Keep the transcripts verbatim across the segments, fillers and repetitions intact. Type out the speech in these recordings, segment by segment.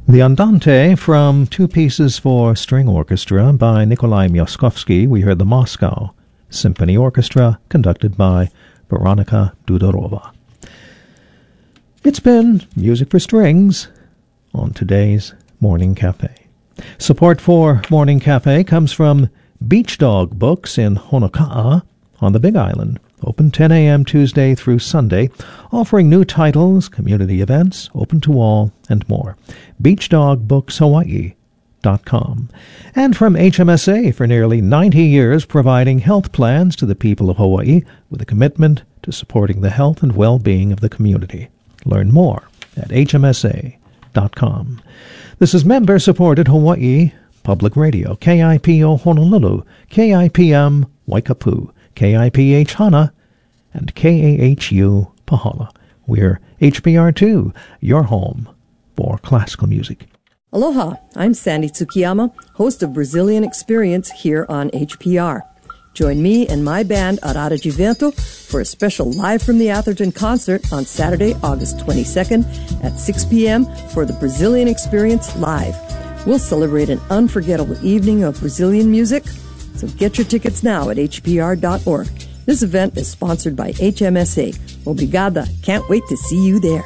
The Andante from Two Pieces for String Orchestra by Nikolai Myaskovsky. We heard the Moscow Symphony Orchestra, conducted by Veronika Dudorova. It's been Music for Strings on today's Morning Cafe. Support for Morning Cafe comes from Beach Dog Books in Honoka'a on the Big Island. Open ten a.m. Tuesday through Sunday, offering new titles, community events, open to all, and more. beach dog books hawaii dot com. And from H M S A for nearly ninety years, providing health plans to the people of Hawaii with a commitment to supporting the health and well-being of the community. Learn more at H M S A dot com. This is member-supported Hawaii Public Radio, K I P O Honolulu, K I P M Waikapu, K I P H Hana, and K A H U Pahala. We're H P R two, your home for classical music. Aloha, I'm Sandy Tsukiyama, host of Brazilian Experience here on H P R. Join me and my band Arara de Vento for a special Live from the Atherton concert on Saturday, August twenty-second at six p.m. for the Brazilian Experience Live. We'll celebrate an unforgettable evening of Brazilian music, so get your tickets now at H P R dot org. This event is sponsored by H M S A. Obrigada. Can't wait to see you there.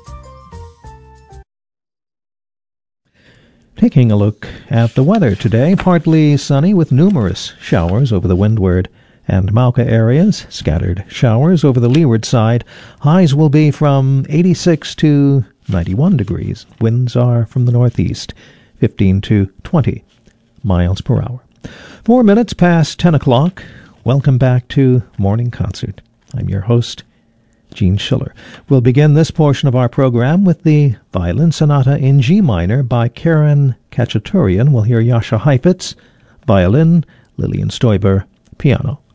Taking a look at the weather today, partly sunny with numerous showers over the windward and Mauka areas, scattered showers over the leeward side. Highs will be from eighty-six to ninety-one degrees. Winds are from the northeast, fifteen to twenty miles per hour. Four minutes past ten o'clock. Welcome back to Morning Concert. I'm your host, Gene Schiller. We'll begin this portion of our program with the Violin Sonata in G minor by Karen Khachaturian. We'll hear Jascha Heifetz, violin, Lillian Stoiber, piano.